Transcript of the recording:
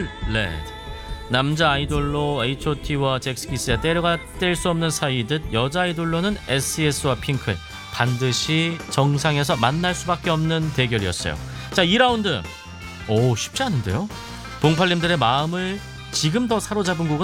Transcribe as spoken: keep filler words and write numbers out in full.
핑클 레드. 남자 아이돌로 에이치 오 티와 잭스키스의 때려가 뗄 수 없는 사이듯 여자 아이돌로는 에스이에스와 핑클 반드시 정상에서 만날 수밖에 없는 대결이었어요. 자, 이 라운드 오 쉽지 않은데요. 봉팔님들의 마음을 지금 더 사로잡은 곡은